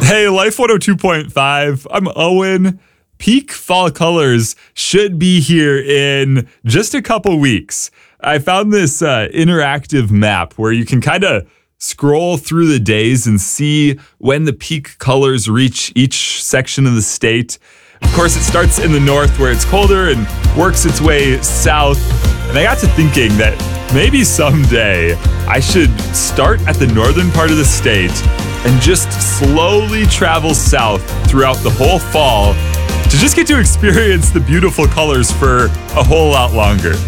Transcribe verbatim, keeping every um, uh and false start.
Hey, Life one oh two point five. I'm Owen. Peak fall colors should be here in just a couple weeks. I found this uh, interactive map where you can kind of scroll through the days and see when the peak colors reach each section of the state. Of course, it starts in the north where it's colder and works its way south. And I got to thinking that maybe someday I should start at the northern part of the state and just slowly travel south throughout the whole fall to just get to experience the beautiful colors for a whole lot longer.